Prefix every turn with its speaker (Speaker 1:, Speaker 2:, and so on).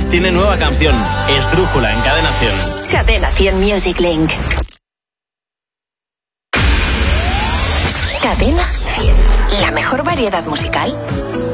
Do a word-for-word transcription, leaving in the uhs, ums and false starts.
Speaker 1: Gómez tiene nueva canción, Esdrújula, en Cadena cien.
Speaker 2: Cadena cien Music Link. Cadena cien. La mejor variedad musical.